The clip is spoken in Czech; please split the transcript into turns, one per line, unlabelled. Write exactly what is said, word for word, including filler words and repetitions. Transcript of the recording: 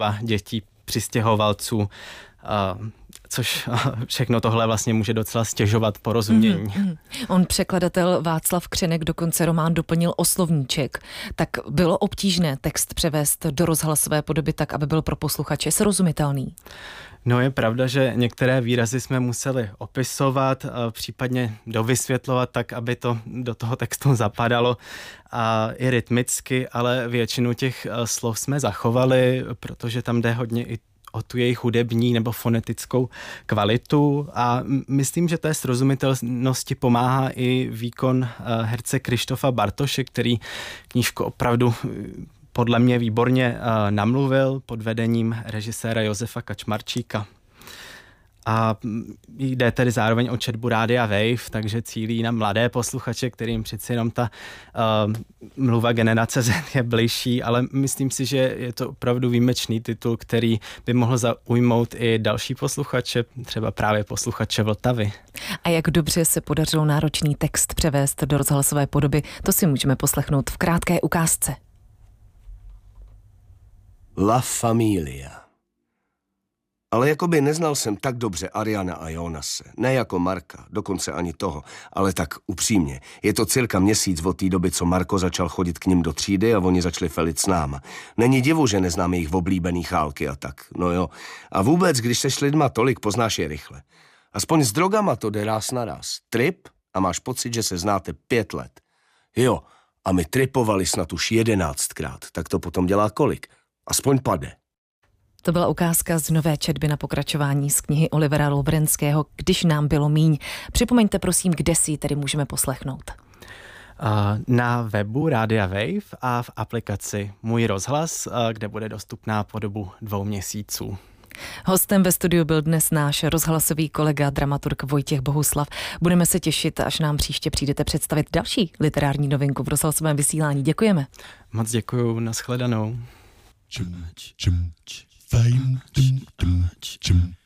dětí přistěhovalců, Uh, což všechno tohle vlastně může docela stěžovat porozumění.
Mm-hmm. On, překladatel Václav Křenek, dokonce román doplnil o slovníček. Tak bylo obtížné text převést do rozhlasové podoby tak, aby byl pro posluchače srozumitelný?
No, je pravda, že některé výrazy jsme museli opisovat, případně dovysvětlovat tak, aby to do toho textu zapadalo a i rytmicky, ale většinu těch slov jsme zachovali, protože tam jde hodně i o tu jejich hudební nebo fonetickou kvalitu a myslím, že té srozumitelnosti pomáhá i výkon herce Krištofa Bartoše, který knížku opravdu podle mě výborně namluvil pod vedením režiséra Josefa Kačmarčíka. A jde tedy zároveň o četbu Rádia Wave, takže cílí na mladé posluchače, kterým přeci jenom ta uh, mluva generace Z je bližší, ale myslím si, že je to opravdu výjimečný titul, který by mohl zaujmout i další posluchače, třeba právě posluchače Vltavy.
A jak dobře se podařilo náročný text převést do rozhlasové podoby, to si můžeme poslechnout v krátké ukázce.
La Familia. Ale jakoby neznal jsem tak dobře Ariana a Jonase. Ne jako Marka, dokonce ani toho, ale tak upřímně. Je to cirka měsíc od té doby, co Marko začal chodit k nim do třídy a oni začali felit s náma. Není divu, že neznáme jejich oblíbený chálky a tak. No jo. A vůbec, když seš lidma tolik, poznáš je rychle. Aspoň s drogama to jde ráz na ráz. Trip a máš pocit, že se znáte pět let. Jo, a my tripovali snad už jedenáctkrát. Tak to potom dělá kolik? Aspoň pade.
To byla ukázka z nové četby na pokračování z knihy Olivera Lovrenského Když nám bylo míň. Připomeňte prosím, kde si ji tedy můžeme poslechnout.
Na webu Rádia Wave a v aplikaci Můj rozhlas, kde bude dostupná po dobu dvou měsíců.
Hostem ve studiu byl dnes náš rozhlasový kolega, dramaturg Vojtěch Bohuslav. Budeme se těšit, až nám příště přijdete představit další literární novinku v rozhlasovém vysílání. Děkujeme.
Moc děkuju, nashledanou.
Chum, chum, chum, chum, chum, chum.